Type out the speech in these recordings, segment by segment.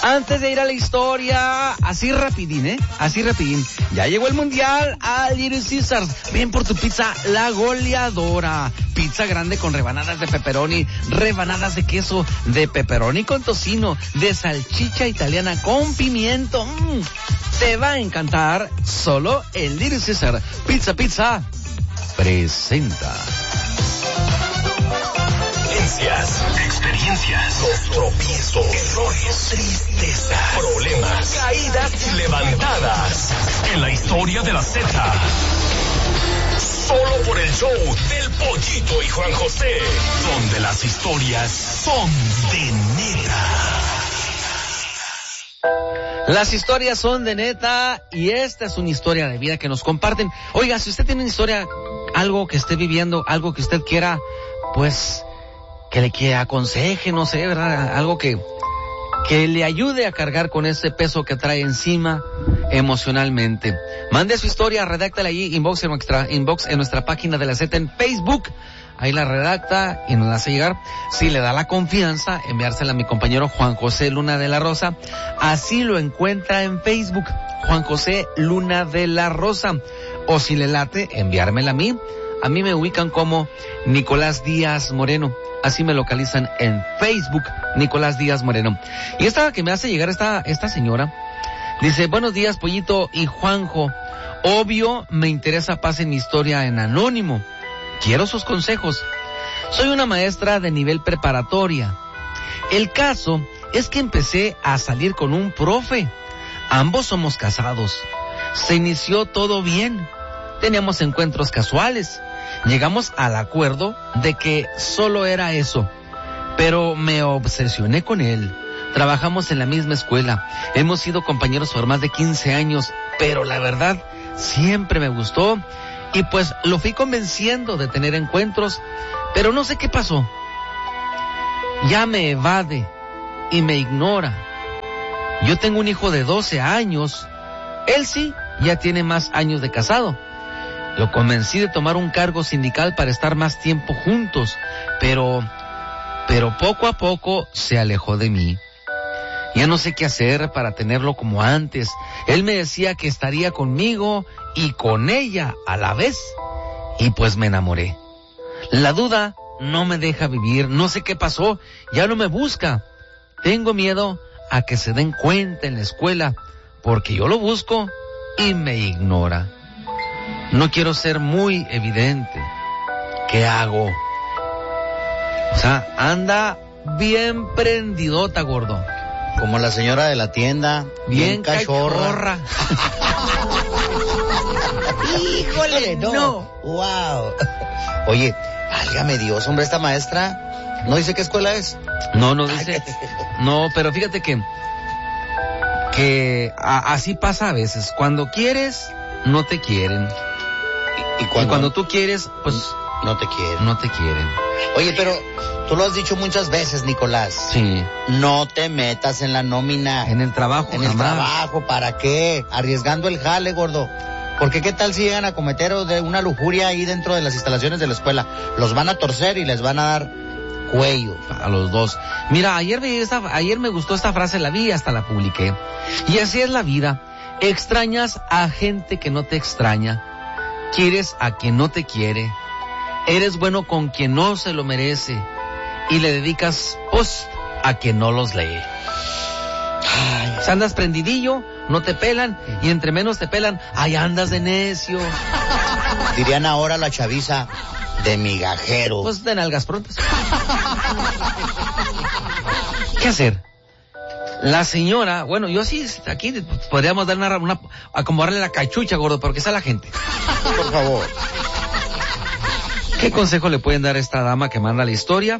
Antes de ir a la historia, así rapidín, así rapidín. Ya llegó el mundial a Little Caesars. Ven por tu pizza La Goleadora. Pizza grande con rebanadas de pepperoni, rebanadas de queso de pepperoni con tocino, de salchicha italiana con pimiento. Te va a encantar. Solo el Little Caesar. Pizza presenta. Experiencias, los tropiezos, errores, tristeza, problemas, caídas y levantadas. En la historia de la Z. Solo por el show del Pollito y Juan José, donde las historias son de neta. Las historias son de neta y esta es una historia de vida que nos comparten. Oiga, si usted tiene una historia, algo que esté viviendo, algo que usted quiera, pues que le aconseje, no sé, ¿verdad? Algo que le ayude a cargar con ese peso que trae encima emocionalmente. Mande su historia, redáctala ahí, inbox en nuestra página de la Z en Facebook. Ahí la redacta y nos la hace llegar. Si le da la confianza, enviársela a mi compañero Juan José Luna de la Rosa. Así lo encuentra en Facebook, Juan José Luna de la Rosa. O si le late, enviármela a mí. A mí me ubican como Nicolás Díaz Moreno. Así me localizan en Facebook, Nicolás Díaz Moreno. Y esta que me hace llegar esta señora, dice: buenos días, Pollito y Juanjo. Obvio, me interesa pasen mi historia en anónimo. Quiero sus consejos. Soy una maestra de nivel preparatoria. El caso es que empecé a salir con un profe. Ambos somos casados. Se inició todo bien. Teníamos encuentros casuales. Llegamos al acuerdo de que solo era eso, pero me obsesioné con él. Trabajamos en la misma escuela, hemos sido compañeros por más de 15 años, pero la verdad siempre me gustó y pues lo fui convenciendo de tener encuentros, pero no sé qué pasó. Ya me evade y me ignora. Yo tengo un hijo de 12 años, él sí, ya tiene más años de casado. Lo convencí de tomar un cargo sindical para estar más tiempo juntos, pero poco a poco se alejó de mí. Ya no sé qué hacer para tenerlo como antes. Él me decía que estaría conmigo y con ella a la vez, y pues me enamoré. La duda no me deja vivir, no sé qué pasó, ya no me busca. Tengo miedo a que se den cuenta en la escuela, porque yo lo busco y me ignora. No quiero ser muy evidente. ¿Qué hago? O sea, anda bien prendidota, gordo. Como la señora de la tienda. Bien cachorra. Híjole, no. Wow. Oye, válgame Dios, hombre, esta maestra, ¿no dice qué escuela es? No dice. No, pero fíjate que así pasa a veces. Cuando quieres, no te quieren. Y cuando tú quieres, pues no te quieren. No te quieren. Oye, pero tú lo has dicho muchas veces, Nicolás. Sí. No te metas en la nómina. En el trabajo, En el trabajo, ¿para qué? Arriesgando el jale, gordo. Porque qué tal si llegan a cometer de una lujuria ahí dentro de las instalaciones de la escuela. Los van a torcer y les van a dar cuello. A los dos. Mira, ayer me gustó esta frase, la vi y hasta la publiqué. Y así es la vida. Extrañas a gente que no te extraña. Quieres a quien no te quiere. Eres bueno con quien no se lo merece. Y le dedicas post a quien no los lee. Ay, si andas prendidillo, no te pelan. Y entre menos te pelan, ahí andas de necio. Dirían ahora la chaviza, de migajero. Pues de nalgas prontas. ¿Qué hacer? La señora, bueno, yo sí, aquí podríamos dar acomodarle la cachucha, gordo, porque está la gente. Por favor. ¿Qué consejo le pueden dar a esta dama que manda la historia?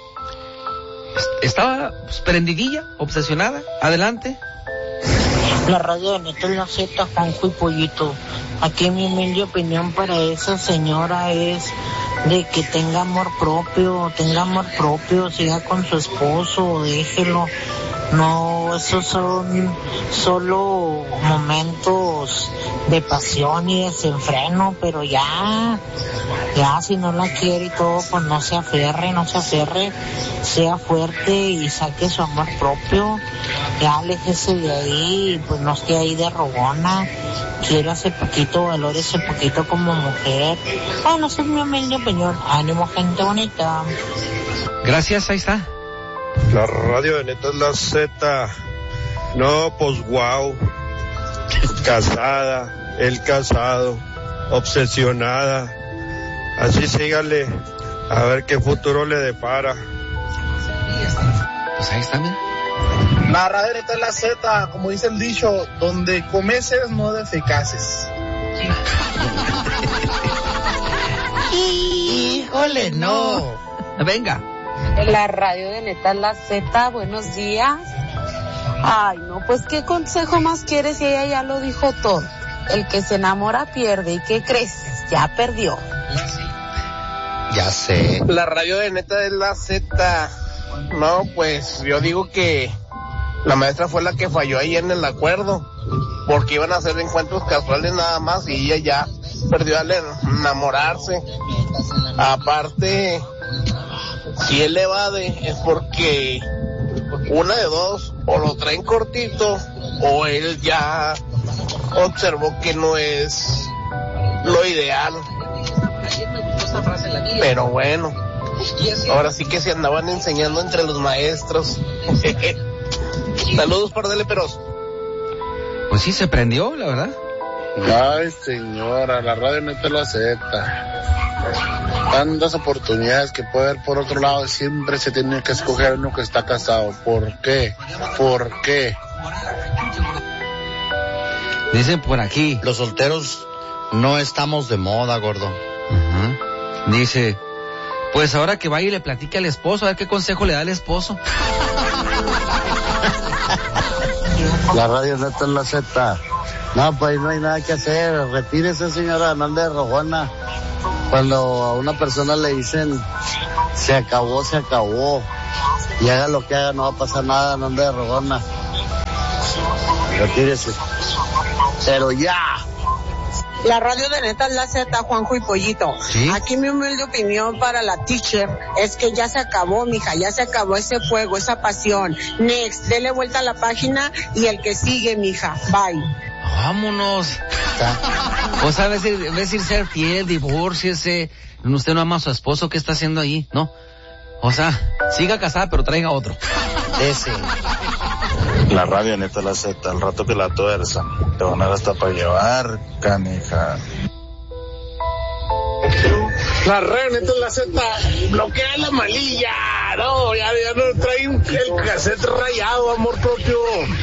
Estaba prendidilla, obsesionada. Adelante. La radio de neta es la Z, Juanjo y Pollito. Aquí mi humilde opinión para esa señora es de que tenga amor propio, siga con su esposo, déjelo. No, esos son solo momentos de pasión y desenfreno, pero ya si no la quiere y todo, pues no se aferre, sea fuerte y saque su amor propio. Ya aléjese de ahí, pues no esté ahí de rogona. Quiérase poquito, valórese poquito como mujer. Bueno, esa es mi humilde opinión. Ánimo, gente bonita. Gracias, ahí está. La radio de Neta es la Z. No, pues wow. Casada, el casado, obsesionada. Así sígale, a ver qué futuro le depara. Pues ahí está, mira. La radio de Neta es la Z, como dice el dicho, donde comeces no defecaces. Híjole, no. Venga. La radio de Neta es la Z, buenos días. Ay, no, pues qué consejo más quieres si ella ya lo dijo todo. El que se enamora pierde, ¿y qué crees? Ya perdió. Ya sé. La radio de Neta es la Z. No, pues yo digo que la maestra fue la que falló ahí en el acuerdo, porque iban a hacer encuentros casuales nada más y ella ya perdió al enamorarse. Aparte, si él evade es porque una de dos, o lo traen cortito o él ya observó que no es lo ideal. Pero bueno, ahora sí que se andaban enseñando entre los maestros. Saludos, par de leperos. Pues sí, se prendió, la verdad. Ay, señora, la radio Neta es la Z. Tantas oportunidades que puede haber por otro lado, siempre se tiene que escoger uno que está casado. ¿Por qué? ¿Por qué? Dicen por aquí. Los solteros no estamos de moda, gordo. Uh-huh. Dice, pues ahora que vaya y le platique al esposo, a ver qué consejo le da al esposo. La radio Neta es la Z. No, pues no hay nada que hacer. Retírese, señora, no ande de rogona. Cuando a una persona le dicen se acabó, se acabó, y haga lo que haga, no va a pasar nada, no ande de rogona. Retírese. Pero ya. La radio de Neta es la Z, Juanjo y Pollito. ¿Sí? Aquí mi humilde opinión para la teacher es que ya se acabó, mija, ya se acabó ese fuego, esa pasión. Next, dele vuelta a la página y el que sigue, mija. Bye. Vámonos. O sea, en vez de ser fiel, divórciese. Usted no ama a su esposo, ¿qué está haciendo ahí? No. O sea, siga casada, pero traiga otro. Ese. La radio Neta es la Z, al rato que la tuerzan, te van a dar hasta para llevar, canija. La radio Neta es la Z. Bloquea la malilla. No, ya no trae el cassette rayado, amor propio.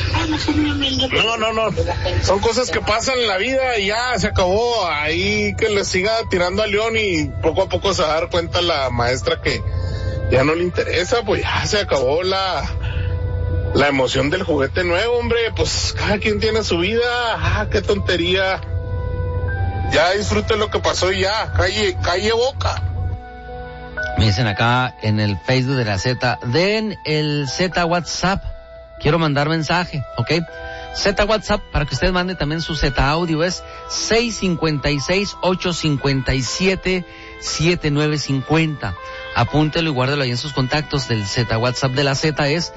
No. Son cosas que pasan en la vida y ya se acabó. Ahí que le siga tirando a León y poco a poco se va a dar cuenta la maestra que ya no le interesa, pues ya se acabó la emoción del juguete nuevo, hombre. Pues cada quien tiene su vida. Qué tontería. Ya disfrute lo que pasó y ya, calle boca. Me dicen acá en el Facebook de la Z, den el Z WhatsApp, quiero mandar mensaje, ¿ok? Z WhatsApp, para que usted mande también su Z audio, es 656-857-7950. Apúntelo y guárdelo ahí en sus contactos. Del Z WhatsApp de la Z es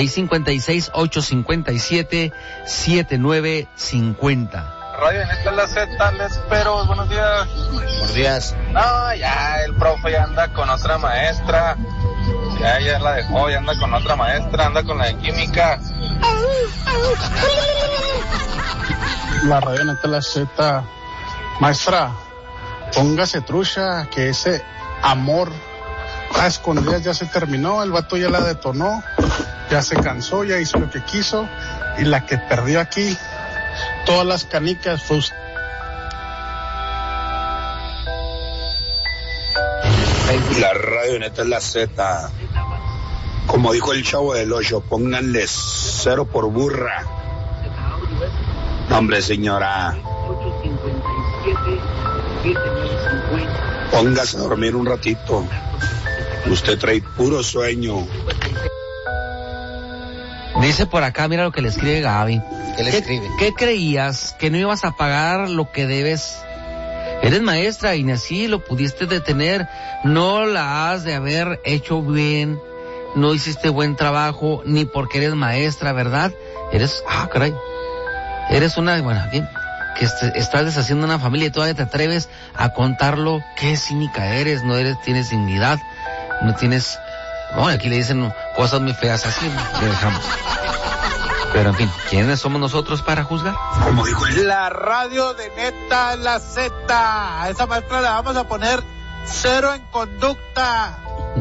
656-857-7950. Radio en esta es la Z, les espero, buenos días. Buenos días. No, ya el profe ya anda con otra maestra, ya la dejó, ya anda con otra maestra, anda con la de química. La radio Neta es la Z. Maestra, póngase trucha, que ese amor a escondidas ya se terminó, el vato ya la detonó, ya se cansó, ya hizo lo que quiso, y la que perdió aquí todas las canicas fue usted. La radio Neta es la Z. Como dijo el Chavo del Ocho, pónganle 0 por burra. Hombre, señora, póngase a dormir un ratito. Usted trae puro sueño. Dice por acá, mira lo que le escribe Gaby. ¿Qué le escribe? ¿Qué creías? ¿Que no ibas a pagar lo que debes? Eres maestra y ni así lo pudiste detener. No la has de haber hecho bien. no hiciste buen trabajo, ni porque eres maestra, ¿verdad? Eres una, bueno, bien, que estás deshaciendo una familia y todavía te atreves a contarlo. Qué cínica eres, tienes dignidad, no tienes, bueno, aquí le dicen cosas muy feas, así le dejamos. Pero en fin, ¿quiénes somos nosotros para juzgar? Como dijo él. La radio de Neta La Z. A esa maestra le vamos a poner 0 en conducta.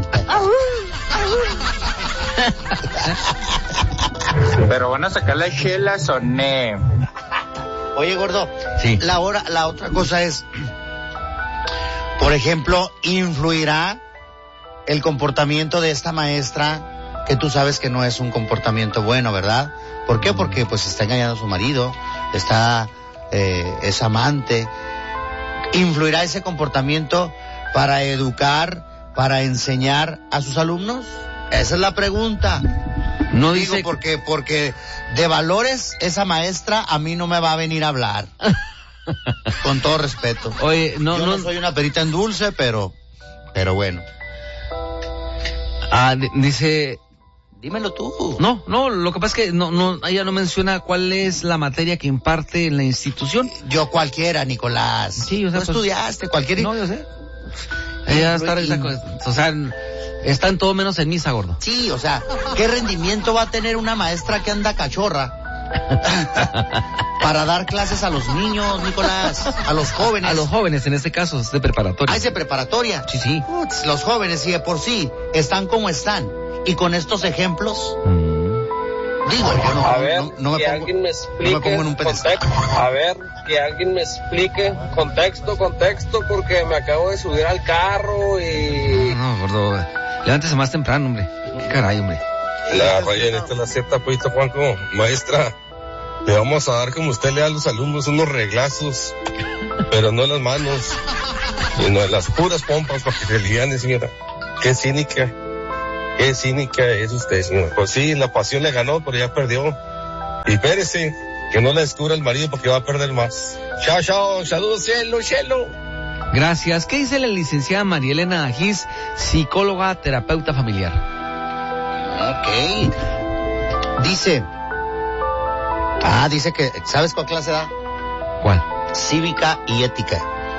Pero van a sacar la chela, soné. Oye, gordo, sí. La otra cosa es, por ejemplo, ¿influirá el comportamiento de esta maestra, que tú sabes que no es un comportamiento bueno, ¿verdad? ¿Por qué? Porque pues está engañando a su marido, es amante. ¿Influirá ese comportamiento para educar, para enseñar a sus alumnos? Esa es la pregunta. No dice... Digo porque de valores esa maestra a mí no me va a venir a hablar. Con todo respeto. Oye, yo no soy una perita en dulce, pero bueno. Dice... Dímelo tú. No, lo que pasa es que ella no menciona cuál es la materia que imparte en la institución. Yo cualquiera, Nicolás. Sí, o sea, tú estudiaste, cualquiera. No, yo sé. Ella está en todo menos en misa, gordo. Sí, o sea, ¿qué rendimiento va a tener una maestra que anda cachorra para dar clases a los niños, Nicolás? A los jóvenes. A los jóvenes, en este caso, es de preparatoria. ¿Ah, es de preparatoria? Sí. Uts, los jóvenes, si de por sí están como están. Y con estos ejemplos, digo, yo no me pongo en un pedestal. A ver, que alguien me explique contexto, porque me acabo de subir al carro y... No, gordo, levántese más temprano, hombre. Qué caray, hombre. La raya en esta la cierta, poquito, Juanco. Maestra, le vamos a dar como usted le da a los alumnos unos reglazos, pero no en las manos, sino en las puras pompas para que se liane, señora. Qué cínica es usted, señor. Pues sí, la pasión le ganó, pero ya perdió. Y espérese, que no la descubra el marido porque va a perder más. Chao, saludos, cielo. Gracias. ¿Qué dice la licenciada María Elena Agis, psicóloga, terapeuta familiar? Ok. Dice que, ¿sabes cuál clase da? ¿Cuál? Cívica y ética.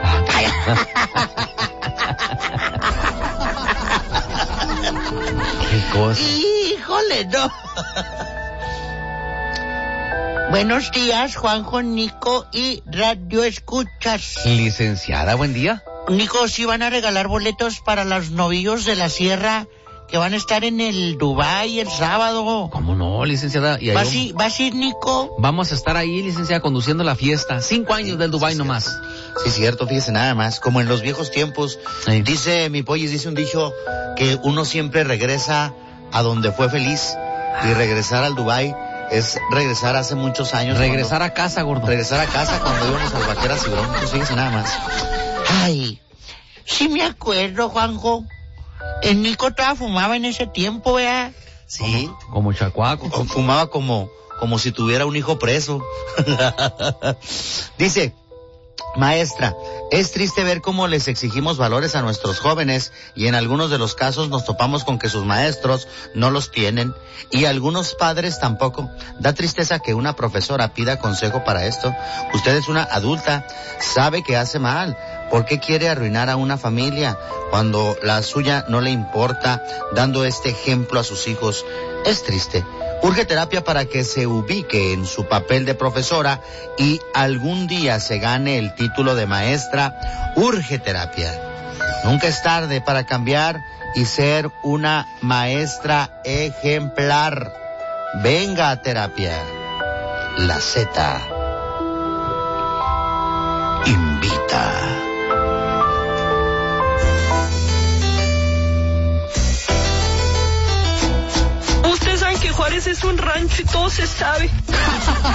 ¿Qué cosa? Híjole, no. Buenos días, Juanjo, Nico y Radio Escuchas. Licenciada, buen día. Nico, ¿sí van a regalar boletos para los novillos de la sierra que van a estar en el Dubái el sábado? ¿Cómo no, licenciada? ¿Y ahí ¿Vas a ir, Nico? Vamos a estar ahí, licenciada, conduciendo la fiesta. 5 años del Dubái nomás. Sí, cierto, fíjese nada más. Como en los viejos tiempos, sí. Dice mi pollis, dice un dicho que uno siempre regresa a donde fue feliz. Y regresar al Dubái es regresar hace muchos años. Regresar a casa, gordo. Regresar a casa cuando íbamos al Vaqueras y Broncos, fíjese nada más. Ay, sí me acuerdo, Juanjo. El Nico todavía fumaba en ese tiempo, ¿verdad? Sí. Como chacuaco. Fumaba como si tuviera un hijo preso. Dice, maestra, es triste ver cómo les exigimos valores a nuestros jóvenes y en algunos de los casos nos topamos con que sus maestros no los tienen y algunos padres tampoco. Da tristeza que una profesora pida consejo para esto. Usted es una adulta, sabe que hace mal. ¿Por qué quiere arruinar a una familia cuando la suya no le importa, dando este ejemplo a sus hijos? Es triste. Urge terapia para que se ubique en su papel de profesora y algún día se gane el título de maestra. Urge terapia. Nunca es tarde para cambiar y ser una maestra ejemplar. Venga a terapia. La Z invita. Ustedes saben que Juárez es un rancho y todo se sabe.